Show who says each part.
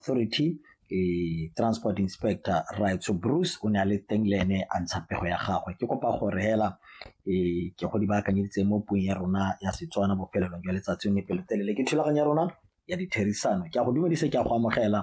Speaker 1: Authority Transport Inspector, right? So Bruce o ne a le teng le ene a ntsha pego ya gagwe. Ke kopa gore hela ke go di baakanyeditse mo puong ya rona ya Setswana bofelelong jwa letsatsi ne pelotelele ke thulaganyo ya rona ya ditherisano. Ke a go dumedisa, ke a go amogela